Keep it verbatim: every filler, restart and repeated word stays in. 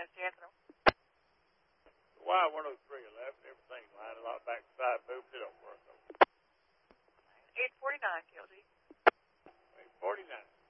San Anthony. Why one oh three eleven? Everything's lying a lot backside boots. It don't work though. eight forty-nine, K L D. eight forty-nine.